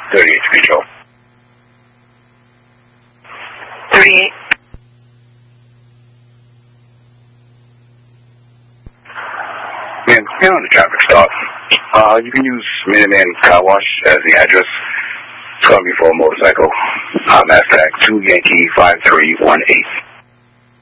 38 to control. 38. Man, you're on the traffic stop. You can use Minuteman Car Wash as the address. It's going to be for a motorcycle. Mastag 2 Yankee 5318.